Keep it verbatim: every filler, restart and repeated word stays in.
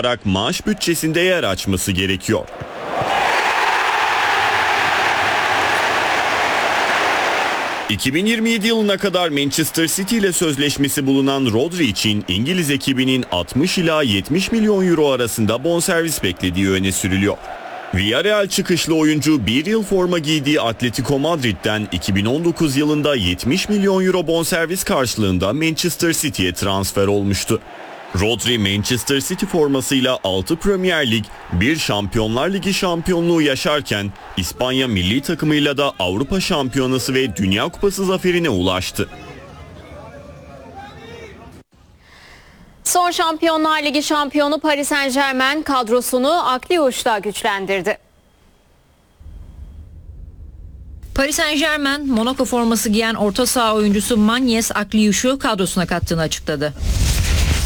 yaparak maaş bütçesinde yer açması gerekiyor. iki bin yirmi yedi yılına kadar Manchester City ile sözleşmesi bulunan Rodri için İngiliz ekibinin altmış ila yetmiş milyon euro arasında bonservis beklediği öne sürülüyor. Villarreal çıkışlı oyuncu bir yıl forma giydiği Atletico Madrid'den iki bin on dokuz yılında yetmiş milyon euro bonservis karşılığında Manchester City'ye transfer olmuştu. Rodri Manchester City formasıyla altı Premier Lig, bir Şampiyonlar Ligi şampiyonluğu yaşarken İspanya milli takımıyla da Avrupa Şampiyonası ve Dünya Kupası zaferine ulaştı. Son Şampiyonlar Ligi şampiyonu Paris Saint-Germain kadrosunu akli uçta güçlendirdi. Paris Saint-Germain, Monaco forması giyen orta saha oyuncusu Magnès Akliyuş'u kadrosuna kattığını açıkladı.